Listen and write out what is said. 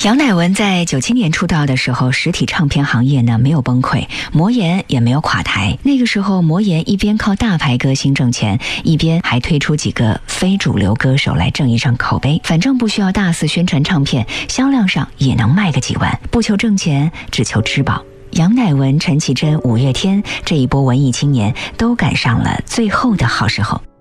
杨乃文在97年出道的时候，实体唱片行业呢没有崩溃，魔岩也没有垮台。那个时候，魔岩一边靠大牌歌星挣钱，一边还推出几个非主流歌手来挣一挣口碑。反正不需要大肆宣传唱片，销量上也能卖个几万。不求挣钱，只求吃饱。杨乃文、陈绮贞、五月天这一波文艺青年都赶上了最后的好时候。